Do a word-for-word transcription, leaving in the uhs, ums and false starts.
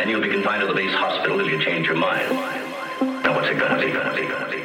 and you'll be confined to the base hospital till you change your mind. Now what's it gonna be, gonna be, gonna be?